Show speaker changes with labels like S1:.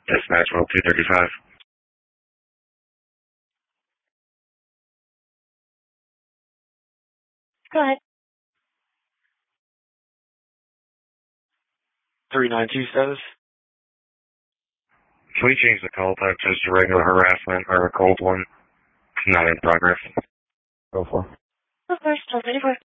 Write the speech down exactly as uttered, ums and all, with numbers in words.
S1: Dispatch World two thirty-five.
S2: Go ahead.
S3: three nine two status.
S1: Can we change the call type to just regular harassment or a cold one? Not in progress.
S3: Go for.
S2: Of course, twelve thirty-four.